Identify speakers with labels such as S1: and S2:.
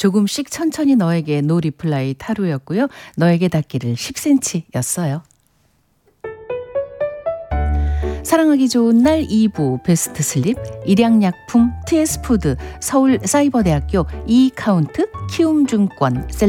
S1: 조금씩 천천히 너에게 노 리플라이 타로였고요. 너에게 닿기를 10cm였어요. 사랑하기 좋은 날 2부 베스트 슬립, 일양약품, TS푸드, 서울사이버대학교 이카운트, 키움증권,